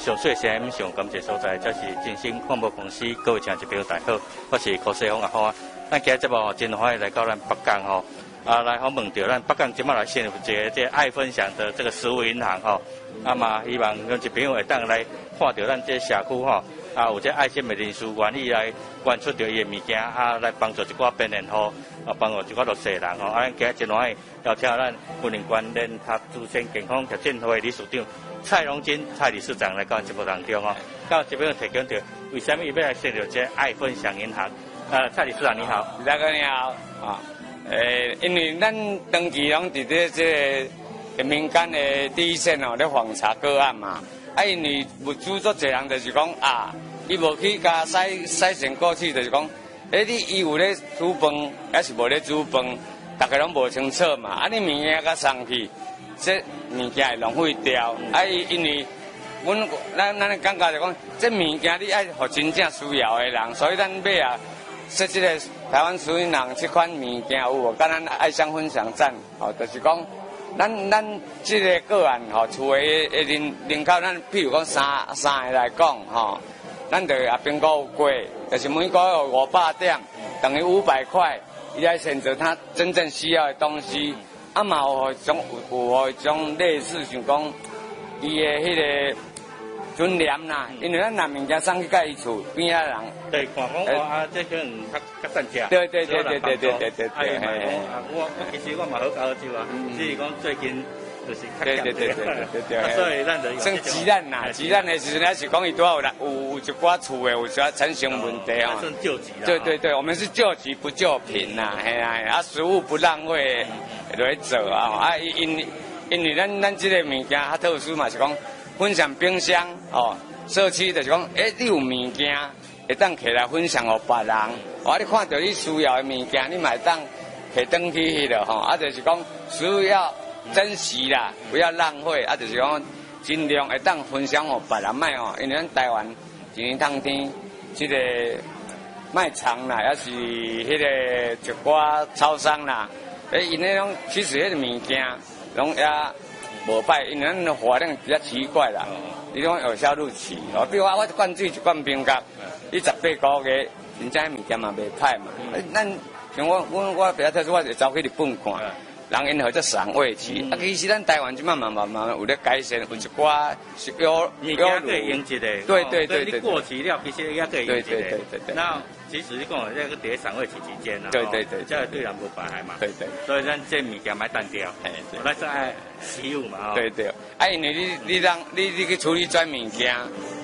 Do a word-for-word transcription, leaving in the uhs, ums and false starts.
上细心、上感谢所在，这是真心广播公司各位听众朋友大家好，我是柯世峰阿花。咱今日节目吼，真欢喜来到咱北港吼，啊来访问到咱北港即马来先有一个这爱分享的这个食物银行吼，啊嘛希望咱一朋友会当来看到咱这社区吼，啊有这爱心的人士愿意来捐出着伊的物件，啊来帮助一寡病人吼。啊，帮助一寡弱势人吼，啊，咱今日真欢喜邀请咱云林县联合自身健康协进会理事长蔡荣金蔡理事长来到节目当中吼，到这边提供着为什么伊要来设立这爱分享银行？呃，蔡理事长你好， 大家你好啊，诶，因为咱长期拢伫咧这个民间的第一线哦，咧访查个案嘛，啊，因为物资做侪人就是讲啊，伊无去甲筛筛选过去，就是讲。诶，你伊有咧煮饭，还是无咧煮饭，大家拢无清楚嘛。啊，你物件甲送去，这物件会浪费掉。啊，因为阮咱咱感觉就讲，这物件你爱互真正需要的人，所以咱买啊，说这个台湾属于人这款物件有无？甲咱爱乡分享站，吼、哦，就是讲，咱咱这个个案吼，厝的的人人口，咱譬如讲三三个来讲，吼、哦。咱就也评估过，就是每个月五百点，等于五百块，伊来选择他真正需要的东西。啊嘛有种有有种类似像讲，伊的迄个尊严啦，因为咱拿物件送去甲伊厝边仔人。 对，看讲我啊，这可能较较善食。 对对对对对对对对。 哎呀，我我其实我嘛好搞酒啊，只是讲最近。就是对对对对对对， 所以咱就算鸡蛋啦，鸡蛋的时阵还是讲伊多有啦，有有一寡厝的有一寡产生问题哦。 算救急啦。 对对对，我们是救急不救贫呐，嘿啊，啊食物不浪费来做啊，啊因因为咱咱这个物件较特殊嘛，是讲分享冰箱哦，社区就是讲，诶，你有物件会当起来分享互别人，哦，你看到你需要的物件，你嘛会当摕转去迄落吼，啊就是讲需要。珍惜啦，不要浪费，啊，就是讲尽量会当分享互别人卖哦，因为咱台湾一年当天，这个卖场啦，也是迄个一寡超商啦，诶，因迄种其实迄个物件，拢也无歹，因为咱的活量比较奇怪啦，你讲有销路期，哦，比如话我一罐水一罐冰角，你十八个月，人家物件嘛袂歹嘛，咱像我我我比较特殊，我就走去日本看。人因号做赏味期，啊，其实咱台湾即慢慢慢慢有咧改善，有一寡是有有可以用一个， 对对对对， 你过期了，其实也可以用一个， 对对对对对。 那其实你讲的这个伫赏味期期间啊， 对对对， 这对人无妨碍嘛， 对对。 所以咱这物件买单掉，嘿，咱是爱实用嘛， 对对。啊，因为你你让你你去处理转物件，